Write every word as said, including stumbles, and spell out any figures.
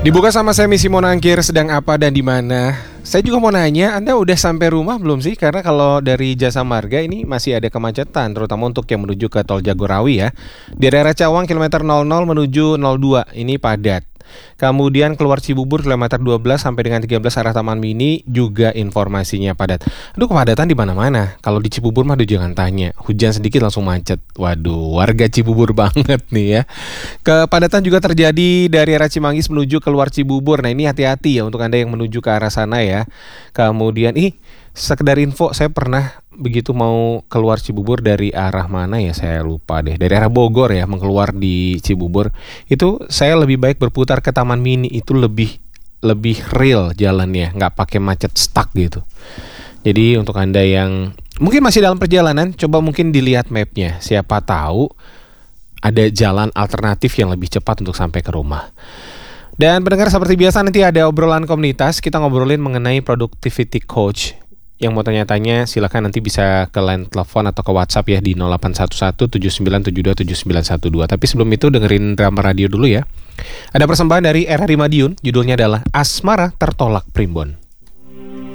Dibuka sama saya Misi Monangkir, sedang apa dan di mana? Saya juga mau nanya, Anda udah sampai rumah belum sih? Karena kalau dari Jasa Marga ini masih ada kemacetan, terutama untuk yang menuju ke Tol Jagorawi ya. Di daerah Cawang kilometer nol nol menuju nol dua, ini padat. Kemudian keluar Cibubur kilometer dua belas sampai dengan tiga belas arah Taman Mini juga informasinya padat. Aduh, kepadatan di mana-mana. Kalau di Cibubur mah aduh jangan tanya. Hujan sedikit langsung macet. Waduh, warga Cibubur banget nih ya. Kepadatan juga terjadi dari arah Cimanggis menuju keluar Cibubur. Nah, ini hati-hati ya untuk Anda yang menuju ke arah sana ya. Kemudian ih, sekedar info, saya pernah begitu mau keluar Cibubur dari arah mana ya, saya lupa deh. Dari arah Bogor ya, mengeluar di Cibubur. Itu saya lebih baik berputar ke Taman Mini, itu lebih lebih real jalannya, nggak pakai macet stuck gitu. Jadi untuk Anda yang mungkin masih dalam perjalanan, coba mungkin dilihat mapnya. Siapa tahu ada jalan alternatif yang lebih cepat untuk sampai ke rumah. Dan pendengar, seperti biasa nanti ada obrolan komunitas. Kita ngobrolin mengenai productivity coach. Yang mau tanya-tanya silakan nanti bisa ke line telepon atau ke WhatsApp ya di nol delapan satu satu tujuh sembilan tujuh dua tujuh sembilan satu dua. Tapi sebelum itu dengerin drama radio dulu ya. Ada persembahan dari R. Hari Madiun, judulnya adalah Asmara Tertolak Primbon.